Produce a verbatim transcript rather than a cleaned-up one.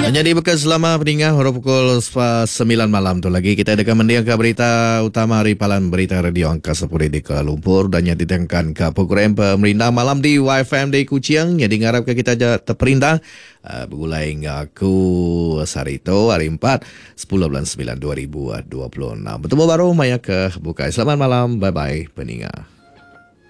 Jadi bekas selama peningah huruf pukul sembilan malam tu lagi kita akan mendengar berita utama hari Palan Berita Radio Angkasa Puri di Kuala Lumpur dan yang ditayangkan ke program pemerintah malam di Y F M di Kuching. Jadi mengharapkan kita aja terperintah uh, bergulai ngaku Sarito hari empat sepuluh bulan sembilan dua ribu dua puluh enam. Bertemu baru maya ke buka. Selamat malam. Bye bye peningah.